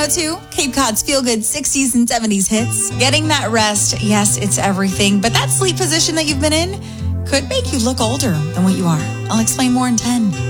10:02, Cape Cod's feel-good 60s and 70s hits. Getting that rest, yes, it's everything. But that sleep position that you've been in could make you look older than what you are. I'll explain more in 10.